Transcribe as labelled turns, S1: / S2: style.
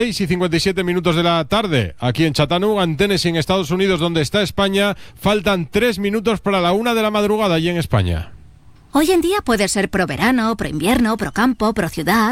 S1: 6:57 de la tarde, aquí en Chattanooga, en Tennessee, en Estados Unidos, donde está España. Faltan 3 minutos para la 1 de la madrugada allí en España.
S2: Hoy en día puedes ser pro verano, pro invierno, pro campo, pro ciudad.